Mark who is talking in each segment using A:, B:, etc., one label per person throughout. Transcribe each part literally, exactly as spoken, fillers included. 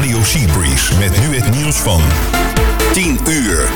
A: Radio Seabreeze met nu het nieuws van tien uur.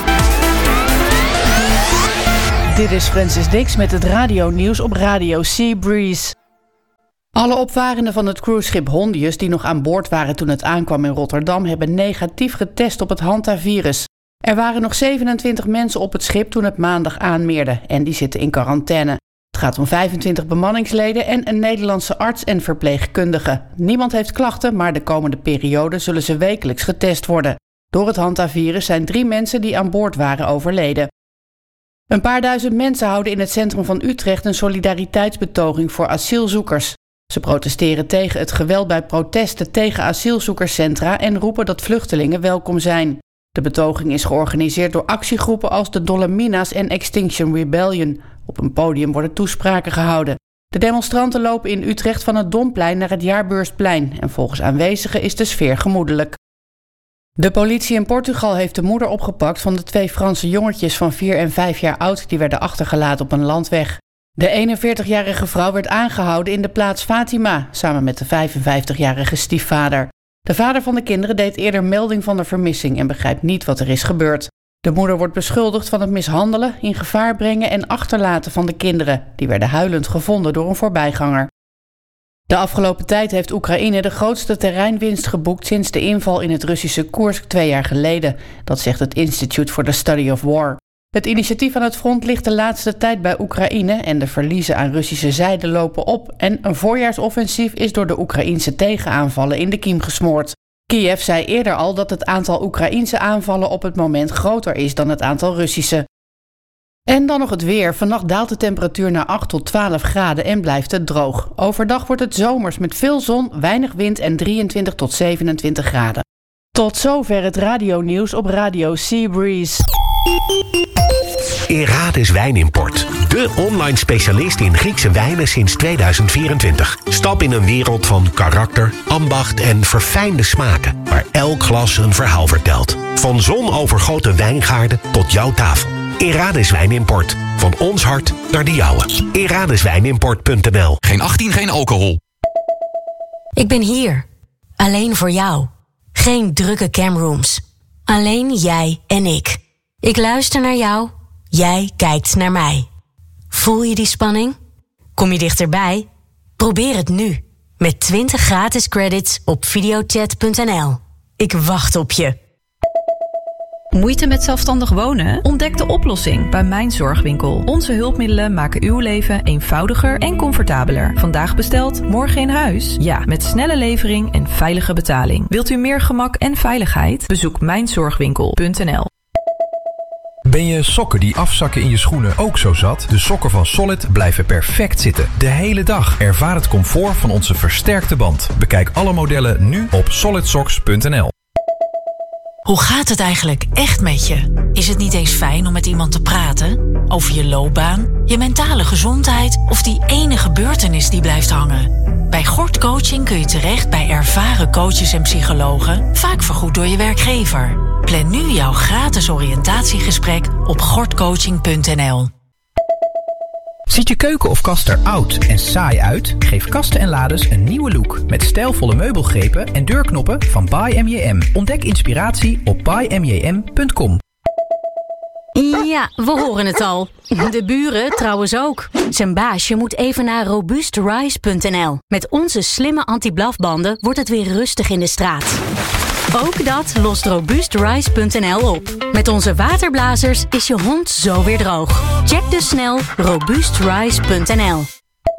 B: Dit is Francis Dix met het radionieuws op Radio Seabreeze. Alle opvarenden van het cruiseschip Hondius die nog aan boord waren toen het aankwam in Rotterdam hebben negatief getest op het hantavirus. Er waren nog zevenentwintig mensen op het schip toen het maandag aanmeerde en die zitten in quarantaine. Het gaat om vijfentwintig bemanningsleden en een Nederlandse arts en verpleegkundige. Niemand heeft klachten, maar de komende periode zullen ze wekelijks getest worden. Door het hantavirus zijn drie mensen die aan boord waren overleden. Een paar duizend mensen houden in het centrum van Utrecht een solidariteitsbetoging voor asielzoekers. Ze protesteren tegen het geweld bij protesten tegen asielzoekerscentra en roepen dat vluchtelingen welkom zijn. De betoging is georganiseerd door actiegroepen als de Dolomina's en Extinction Rebellion. Op een podium worden toespraken gehouden. De demonstranten lopen in Utrecht van het Domplein naar het Jaarbeursplein en volgens aanwezigen is de sfeer gemoedelijk. De politie in Portugal heeft de moeder opgepakt van de twee Franse jongetjes van vier en vijf jaar oud die werden achtergelaten op een landweg. De eenenveertigjarige vrouw werd aangehouden in de plaats Fatima, samen met de vijfenvijftigjarige stiefvader. De vader van de kinderen deed eerder melding van de vermissing en begrijpt niet wat er is gebeurd. De moeder wordt beschuldigd van het mishandelen, in gevaar brengen en achterlaten van de kinderen. Die werden huilend gevonden door een voorbijganger. De afgelopen tijd heeft Oekraïne de grootste terreinwinst geboekt sinds de inval in het Russische Koersk twee jaar geleden. Dat zegt het Institute for the Study of War. Het initiatief aan het front ligt de laatste tijd bij Oekraïne en de verliezen aan Russische zijde lopen op en een voorjaarsoffensief is door de Oekraïense tegenaanvallen in de kiem gesmoord. Kiev zei eerder al dat het aantal Oekraïense aanvallen op het moment groter is dan het aantal Russische. En dan nog het weer. Vannacht daalt de temperatuur naar acht tot twaalf graden en blijft het droog. Overdag wordt het zomers met veel zon, weinig wind en drieëntwintig tot zevenentwintig graden. Tot zover het radionieuws op Radio Seabreeze.
C: Erades Wijnimport. De online specialist in Griekse wijnen sinds tweeduizend vierentwintig. Stap in een wereld van karakter, ambacht en verfijnde smaken, waar elk glas een verhaal vertelt. Van zonovergoten wijngaarden tot jouw tafel. Erades Wijnimport. Van ons hart naar de jouwe. eradeswijnimport punt n l.
D: Geen achttien, geen alcohol.
E: Ik ben hier. Alleen voor jou. Geen drukke camrooms. Alleen jij en ik. Ik luister naar jou. Jij kijkt naar mij. Voel je die spanning? Kom je dichterbij? Probeer het nu. Met twintig gratis credits op videochat punt n l. Ik wacht op je.
F: Moeite met zelfstandig wonen? Ontdek de oplossing bij Mijn Zorgwinkel. Onze hulpmiddelen maken uw leven eenvoudiger en comfortabeler. Vandaag besteld, morgen in huis? Ja, met snelle levering en veilige betaling. Wilt u meer gemak en veiligheid? Bezoek mijn zorgwinkel punt n l.
G: Ben je sokken die afzakken in je schoenen ook zo zat? De sokken van Solid blijven perfect zitten. De hele dag. Ervaar het comfort van onze versterkte band. Bekijk alle modellen nu op solid socks punt n l.
E: Hoe gaat het eigenlijk echt met je? Is het niet eens fijn om met iemand te praten? Over je loopbaan, je mentale gezondheid of die ene gebeurtenis die blijft hangen? Bij Gort Coaching kun je terecht bij ervaren coaches en psychologen, vaak vergoed door je werkgever. Plan nu jouw gratis oriëntatiegesprek op gort coaching punt n l.
H: Ziet je keuken of kast er oud en saai uit? Geef kasten en lades een nieuwe look met stijlvolle meubelgrepen en deurknoppen van By M J M. Ontdek inspiratie op by m j m punt com.
E: Ja, we horen het al. De buren trouwens ook. Zijn baasje moet even naar robust rise punt n l. Met onze slimme anti-blafbanden wordt het weer rustig in de straat. Ook dat lost robust rise punt n l op. Met onze waterblazers is je hond zo weer droog. Check dus snel robust rise punt n l.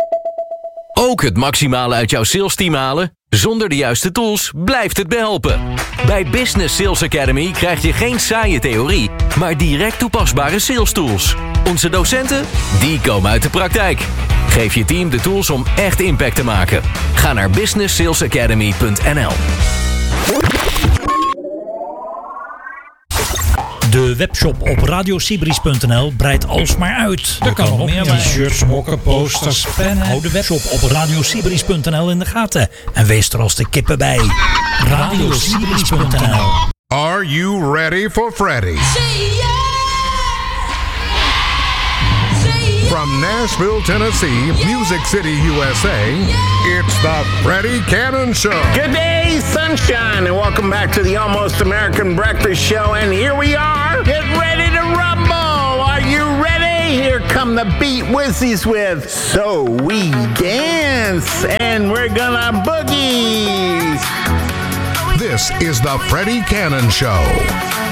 I: Ook het maximale uit jouw sales team halen? Zonder de juiste tools blijft het behelpen. Bij Business Sales Academy krijg je geen saaie theorie, maar direct toepasbare sales tools. Onze docenten, die komen uit de praktijk. Geef je team de tools om echt impact te maken. Ga naar business sales academy punt n l.
J: De webshop op radio seabreeze punt n l breidt alsmaar uit.
K: Er kan nog meer t-shirts, mokken, posters, pennen.
J: Hou de webshop op radio seabreeze punt n l in de gaten. En wees er als de kippen bij. radio seabreeze punt n l.
A: Are you ready for Freddy?
D: From Nashville, Tennessee, Music City, U S A, it's the Freddie Cannon Show.
L: Good day, sunshine, and welcome back to the Almost American Breakfast Show. And here we are. Get ready to rumble. Are you ready? Here come the Beat Whizzies with So We Dance, and we're gonna boogie.
D: This is the Freddie Cannon Show.